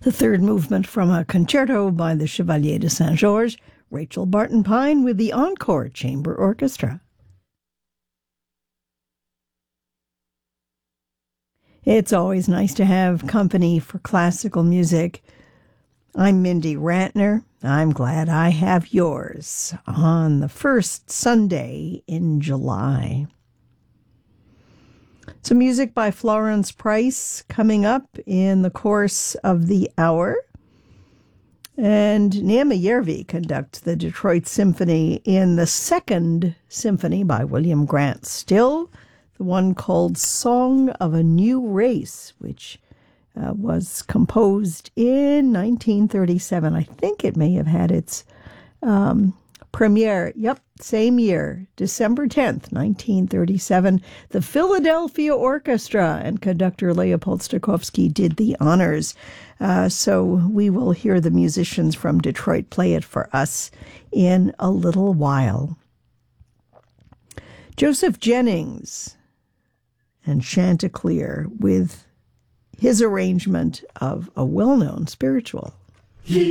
The third movement from a concerto by the Chevalier de Saint-Georges, Rachel Barton Pine with the Encore Chamber Orchestra. It's always nice to have company for classical music. I'm Mindy Rantner. I'm glad I have yours on the first Sunday in July. Some music by Florence Price coming up in the course of the hour. And Naima Järvi conducts the Detroit Symphony in the second symphony by William Grant Still, the one called Song of a New Race, which was composed in 1937. I think it may have had its premiere, same year, December 10th, 1937. The Philadelphia Orchestra and conductor Leopold Stokowski did the honors. So we will hear the musicians from Detroit play it for us in a little while. Joseph Jennings and Chanticleer with his arrangement of a well-known spiritual.